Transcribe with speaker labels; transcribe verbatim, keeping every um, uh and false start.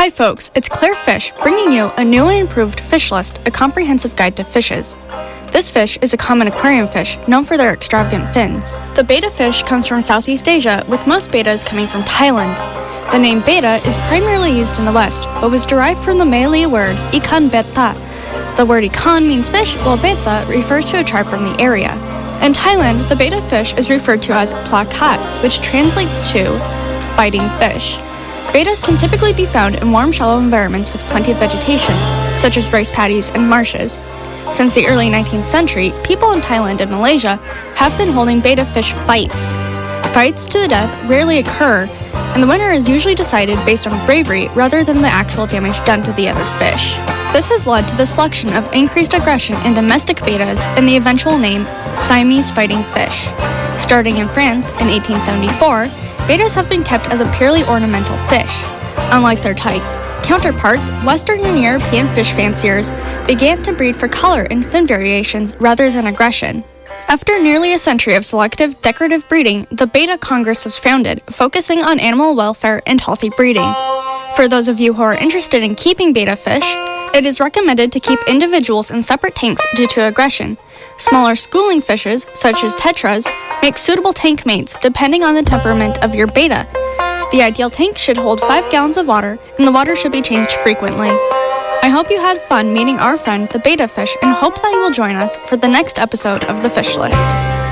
Speaker 1: Hi folks, it's Claire Fish bringing you a new and improved fish list, a comprehensive guide to fishes. This fish is a common aquarium fish known for their extravagant fins. The betta fish comes from Southeast Asia, with most bettas coming from Thailand. The name betta is primarily used in the West, but was derived from the Malay word ikan betta. The word ikan means fish, while betta refers to a tribe from the area. In Thailand, the betta fish is referred to as plakat, which translates to biting fish. Bettas can typically be found in warm, shallow environments with plenty of vegetation, such as rice paddies and marshes. Since the early nineteenth century, people in Thailand and Malaysia have been holding betta fish fights. Fights to the death rarely occur, and the winner is usually decided based on bravery rather than the actual damage done to the other fish. This has led to the selection of increased aggression in domestic bettas and the eventual name Siamese fighting fish. Starting in France in eighteen seventy-four, bettas have been kept as a purely ornamental fish. Unlike their Thai counterparts, Western and European fish fanciers began to breed for color and fin variations rather than aggression. After nearly a century of selective, decorative breeding, the Betta Congress was founded, focusing on animal welfare and healthy breeding. For those of you who are interested in keeping betta fish, it is recommended to keep individuals in separate tanks due to aggression. Smaller schooling fishes, such as tetras, make suitable tank mates depending on the temperament of your betta. The ideal tank should hold five gallons of water, and the water should be changed frequently. I hope you had fun meeting our friend the betta fish and hope that you will join us for the next episode of The Fish List.